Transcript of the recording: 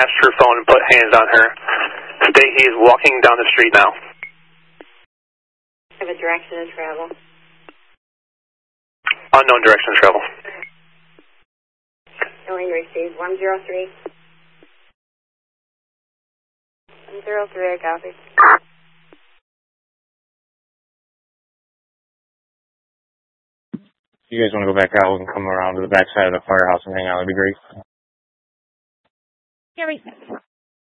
snatched her phone and put hands on her. State he is walking down the street now. Have a direction of travel. Unknown direction of travel. Going received 103. 103, I copy. If you guys want to go back out, we can come around to the back side of the firehouse and hang out. That'd be great. Yeah, right.